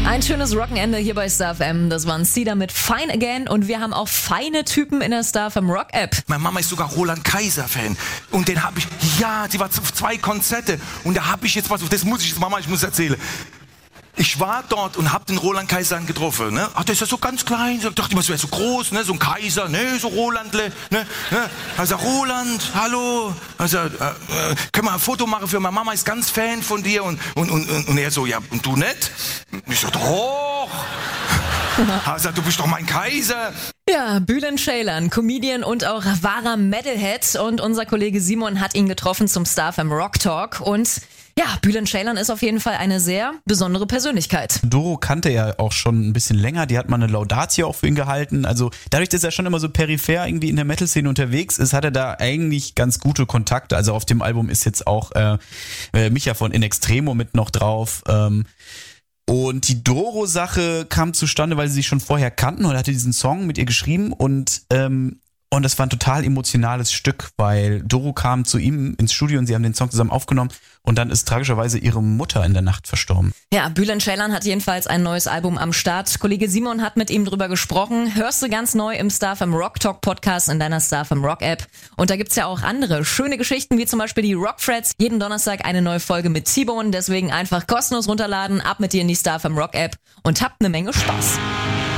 Ein schönes Rockenende hier bei Star FM. Das waren Cedar mit Fine Again und wir haben auch feine Typen in der Star FM Rock App. Meine Mama ist sogar Roland Kaiser Fan und den habe ich, sie war auf 2 Konzerte und da habe ich jetzt was, das muss ich jetzt, Mama, ich muss erzählen. Ich war dort und hab den Roland Kaiser getroffen, ne? Ach, der ist ja so ganz klein. Ich dachte immer, es wäre so groß, ne? So ein Kaiser, ne? So Rolandle, ne? Also Roland, hallo. Also, können wir ein Foto machen für meine Mama, ist ganz Fan von dir. Und er so, ja, und du nicht? Ich so, doch. Also, du bist doch mein Kaiser. Ja, Bülent Ceylan, Comedian und auch wahrer Metalhead. Und unser Kollege Simon hat ihn getroffen zum Star FM Rock Talk. Und ja, Bülent Ceylan ist auf jeden Fall eine sehr besondere Persönlichkeit. Doro kannte er auch schon ein bisschen länger, die hat mal eine Laudatio auch für ihn gehalten. Also dadurch, dass er schon immer so peripher irgendwie in der Metal-Szene unterwegs ist, hat er da eigentlich ganz gute Kontakte. Also auf dem Album ist jetzt auch Micha von In Extremo mit noch drauf. Und die Doro-Sache kam zustande, weil sie sich schon vorher kannten und hatte diesen Song mit ihr geschrieben und das war ein total emotionales Stück, weil Doro kam zu ihm ins Studio und sie haben den Song zusammen aufgenommen und dann ist tragischerweise ihre Mutter in der Nacht verstorben. Ja, Bülent Ceylan hat jedenfalls ein neues Album am Start. Kollege Simon hat mit ihm drüber gesprochen. Hörst du ganz neu im Star FM Rock Talk Podcast in deiner Star FM Rock App. Und da gibt's ja auch andere schöne Geschichten, wie zum Beispiel die Rock Freds. Jeden Donnerstag eine neue Folge mit T-Bone. Deswegen einfach kostenlos runterladen, ab mit dir in die Star FM Rock App und habt eine Menge Spaß.